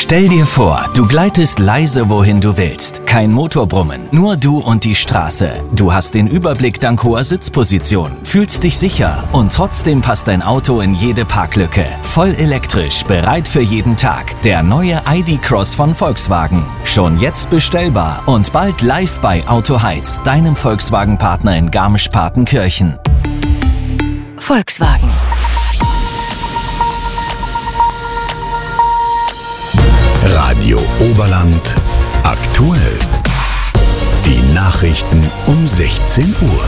Stell dir vor, du gleitest leise, wohin du willst. Kein Motorbrummen, nur du und die Straße. Du hast den Überblick dank hoher Sitzposition, fühlst dich sicher und trotzdem passt dein Auto in jede Parklücke. Voll elektrisch, bereit für jeden Tag. Der neue ID.Cross von Volkswagen. Schon jetzt bestellbar und bald live bei Auto Heiz, deinem Volkswagen-Partner in Garmisch-Partenkirchen. Volkswagen. Radio Oberland aktuell. Die Nachrichten um 16 Uhr.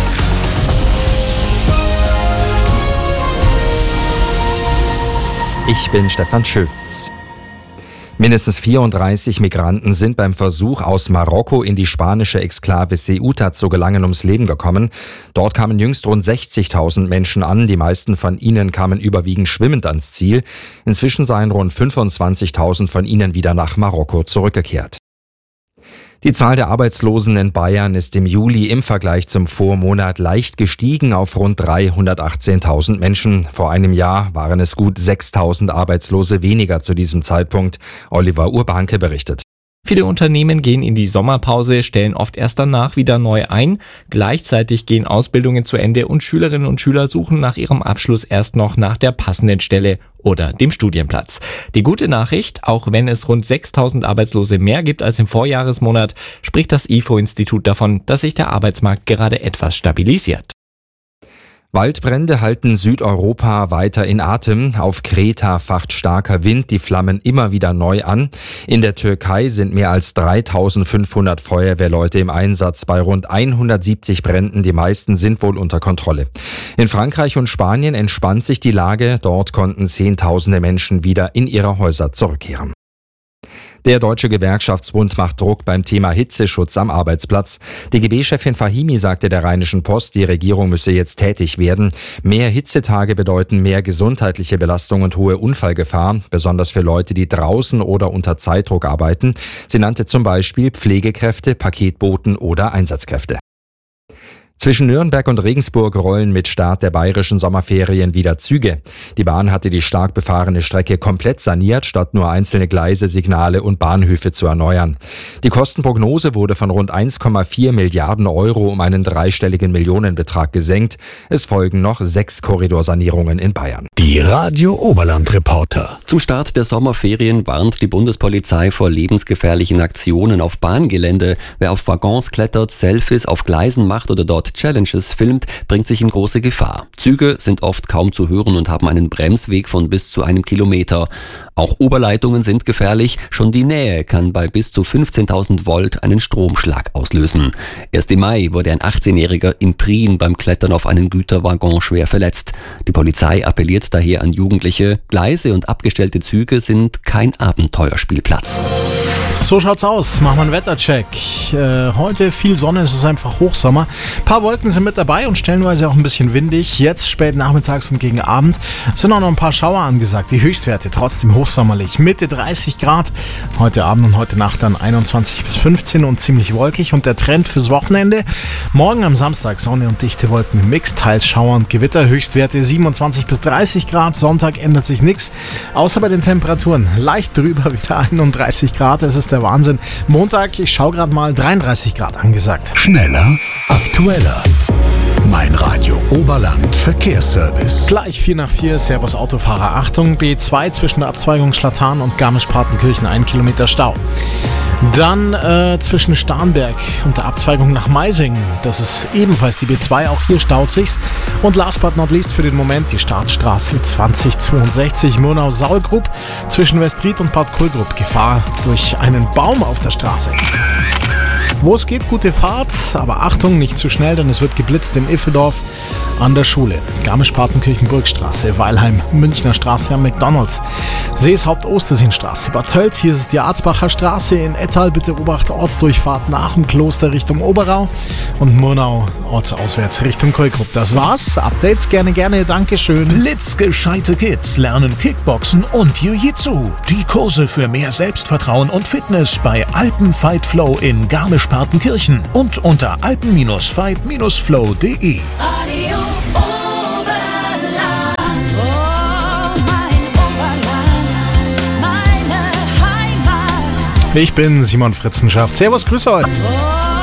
Ich bin Stefan Schütz. Mindestens 34 Migranten sind beim Versuch, aus Marokko in die spanische Exklave Ceuta zu gelangen, ums Leben gekommen. Dort kamen jüngst rund 60.000 Menschen an. Die meisten von ihnen kamen überwiegend schwimmend ans Ziel. Inzwischen seien rund 25.000 von ihnen wieder nach Marokko zurückgekehrt. Die Zahl der Arbeitslosen in Bayern ist im Juli im Vergleich zum Vormonat leicht gestiegen auf rund 318.000 Menschen. Vor einem Jahr waren es gut 6.000 Arbeitslose weniger zu diesem Zeitpunkt. Oliver Urbanke berichtet. Viele Unternehmen gehen in die Sommerpause, stellen oft erst danach wieder neu ein. Gleichzeitig gehen Ausbildungen zu Ende und Schülerinnen und Schüler suchen nach ihrem Abschluss erst noch nach der passenden Stelle oder dem Studienplatz. Die gute Nachricht, auch wenn es rund 6.000 Arbeitslose mehr gibt als im Vorjahresmonat, spricht das IFO-Institut davon, dass sich der Arbeitsmarkt gerade etwas stabilisiert. Waldbrände halten Südeuropa weiter in Atem. Auf Kreta facht starker Wind die Flammen immer wieder neu an. In der Türkei sind mehr als 3.500 Feuerwehrleute im Einsatz bei rund 170 Bränden. Die meisten sind wohl unter Kontrolle. In Frankreich und Spanien entspannt sich die Lage. Dort konnten Zehntausende Menschen wieder in ihre Häuser zurückkehren. Der Deutsche Gewerkschaftsbund macht Druck beim Thema Hitzeschutz am Arbeitsplatz. DGB-Chefin Fahimi sagte der Rheinischen Post, die Regierung müsse jetzt tätig werden. Mehr Hitzetage bedeuten mehr gesundheitliche Belastung und hohe Unfallgefahr, besonders für Leute, die draußen oder unter Zeitdruck arbeiten. Sie nannte zum Beispiel Pflegekräfte, Paketboten oder Einsatzkräfte. Zwischen Nürnberg und Regensburg rollen mit Start der bayerischen Sommerferien wieder Züge. Die Bahn hatte die stark befahrene Strecke komplett saniert, statt nur einzelne Gleise, Signale und Bahnhöfe zu erneuern. Die Kostenprognose wurde von rund 1,4 Milliarden Euro um einen dreistelligen Millionenbetrag gesenkt. Es folgen noch 6 Korridorsanierungen in Bayern. Die Radio Oberland Reporter. Zum Start der Sommerferien warnt die Bundespolizei vor lebensgefährlichen Aktionen auf Bahngelände. Wer auf Waggons klettert, Selfies auf Gleisen macht oder dort Challenges filmt, bringt sich in große Gefahr. Züge sind oft kaum zu hören und haben einen Bremsweg von bis zu 1 Kilometer. Auch Oberleitungen sind gefährlich. Schon die Nähe kann bei bis zu 15.000 Volt einen Stromschlag auslösen. Erst im Mai wurde ein 18-Jähriger in Prien beim Klettern auf einen Güterwaggon schwer verletzt. Die Polizei appelliert daher an Jugendliche. Gleise und abgestellte Züge sind kein Abenteuerspielplatz. So schaut's aus. Machen wir einen Wettercheck. Heute viel Sonne, es ist einfach Hochsommer. Ein paar Wolken sind mit dabei und stellenweise auch ein bisschen windig. Jetzt spät nachmittags und gegen Abend sind auch noch ein paar Schauer angesagt. Die Höchstwerte trotzdem hochsommerlich. Mitte 30 Grad. Heute Abend und heute Nacht dann 21 bis 15 und ziemlich wolkig. Und der Trend fürs Wochenende: morgen am Samstag Sonne und dichte Wolken im Mix, teils Schauer und Gewitter. Höchstwerte 27 bis 30 Grad. Sonntag ändert sich nichts. Außer bei den Temperaturen. Leicht drüber wieder 31 Grad. Es ist der Wahnsinn. Montag, ich schaue gerade mal, 33 Grad angesagt. Schneller, aktueller. Mein Radio Oberland Verkehrsservice. Gleich 4 nach 4, Servus Autofahrer. Achtung, B2 zwischen der Abzweigung Schlattan und Garmisch-Partenkirchen 1 Kilometer Stau. Dann zwischen Starnberg und der Abzweigung nach Meising, das ist ebenfalls die B2, auch hier staut sich's. Und last but not least für den Moment die Startstraße 2062 Murnau-Saulgrub zwischen Westried und Bad Kohlgrub. Gefahr durch einen Baum auf der Straße. Wo es geht, gute Fahrt, aber Achtung, nicht zu schnell, denn es wird geblitzt in Iffeldorf an der Schule. Garmisch-Partenkirchen-Burgstraße, Weilheim, Münchner Straße am McDonalds, Seeshaupt-Osterseenstraße, Bad Tölz, hier ist die Arzbacher Straße, in Ettal bitte Obacht, Ortsdurchfahrt nach dem Kloster Richtung Oberau und Murnau ortsauswärts Richtung Kohlgrub. Das war's, Updates gerne, Dankeschön. Blitzgescheite Kids lernen Kickboxen und Jiu-Jitsu. Die Kurse für mehr Selbstvertrauen und Fitness bei Alpenfight Flow in Garmisch-Partenkirchen und unter alpen-fight-flow.de. Ich bin Simon Fritzenschaft. Servus, grüße euch.